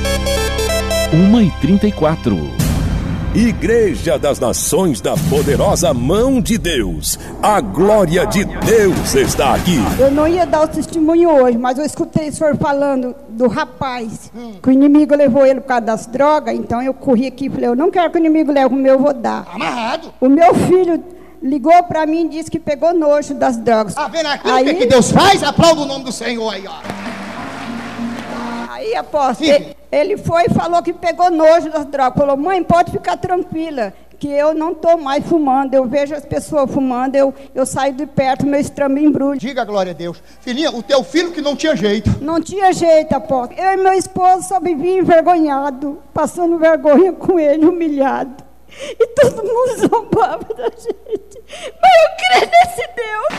1h34. Igreja das Nações da Poderosa Mão de Deus. A glória de Deus está aqui. Eu não ia dar o testemunho hoje, mas eu escutei o senhor falando do rapaz, que o inimigo levou ele por causa das drogas. Então eu corri aqui e falei, eu não quero que o inimigo leve o meu, eu vou dar. Amarrado. O meu filho ligou pra mim e disse que pegou nojo das drogas. Tá vendo aqui o que Deus faz? Aplauda o nome do Senhor aí, ó. Aí, apóstolo, ele foi e falou que pegou nojo das drogas. Falou, mãe, pode ficar tranquila, que eu não estou mais fumando. Eu vejo as pessoas fumando, eu saio de perto, meu estômago embrulha. Diga a glória a Deus. Filhinha, o teu filho que não tinha jeito. Não tinha jeito, apóstolo. Eu e meu esposo só vivia envergonhado, passando vergonha com ele, humilhado. E todo mundo zombava da gente. Mas eu creio nesse Deus.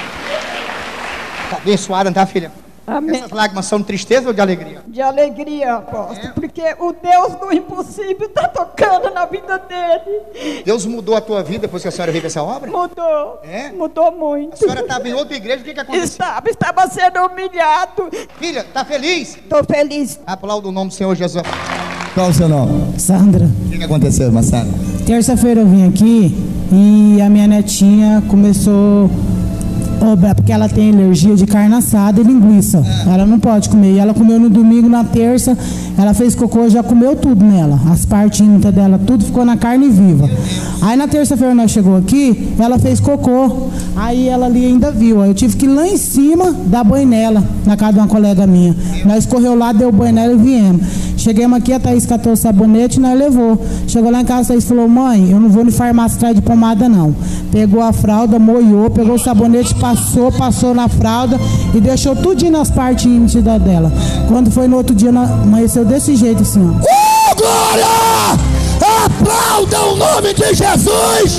Tá abençoada, tá, filha? Amém. Essas lágrimas são de tristeza ou de alegria? De alegria, apóstolo, porque o Deus do impossível está tocando na vida dele. Deus mudou a tua vida depois que a senhora veio para essa obra? Mudou, mudou muito. A senhora estava em outra igreja, o que aconteceu? Estava sendo humilhado. Filha, está feliz? Estou feliz. Aplauda o nome do Senhor Jesus. Qual o seu nome? Sandra. O que aconteceu, irmã Sandra? Terça-feira eu vim aqui e a minha netinha começou... porque ela tem alergia de carne assada e linguiça. Ela não pode comer. E ela comeu no domingo, na terça, ela fez cocô, já comeu tudo nela. As partes íntimas dela, tudo ficou na carne viva. Aí na terça-feira nós chegou aqui, ela fez cocô. Aí ela ali ainda viu. Aí eu tive que ir lá em cima dar banho nela, na casa de uma colega minha. Nós correu lá, deu banho nela e viemos. Chegamos aqui, a Thaís catou o sabonete e nós levou. Chegou lá em casa, a Thaís falou, mãe, eu não vou no farmácia atrás de pomada não. Pegou a fralda, molhou, pegou o sabonete, passou na fralda e deixou tudinho nas partes íntimas dela. Quando foi no outro dia, amanheceu desse jeito assim, ó. Glória! Aplauda o nome de Jesus!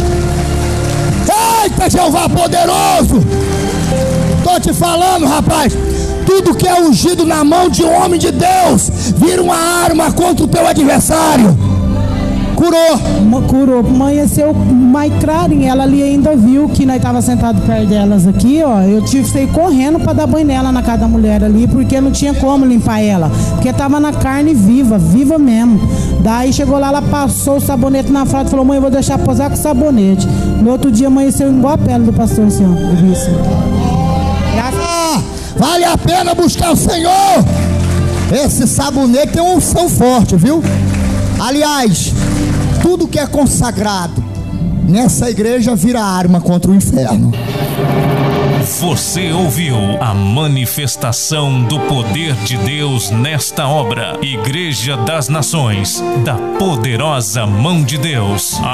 Eita, Jeová poderoso! Tô te falando, rapaz, tudo que é ungido na mão de um homem de Deus vira uma arma contra o teu adversário. Curou, amanheceu mais clarinho. Ela ali ainda viu que nós estávamos sentados perto delas aqui, ó. Eu tive que ir correndo para dar banho nela na casa da mulher ali, porque não tinha como limpar ela, porque estava na carne viva mesmo. Daí chegou lá, ela passou o sabonete na fralda e falou, mãe, eu vou deixar posar com sabonete. No outro dia amanheceu igual a pele do pastor, assim, ó. Vale a pena buscar o Senhor. Esse sabonete tem uma unção forte, viu? Aliás, tudo que é consagrado nessa igreja vira arma contra o inferno. Você ouviu a manifestação do poder de Deus nesta obra. Igreja das Nações, da Poderosa Mão de Deus.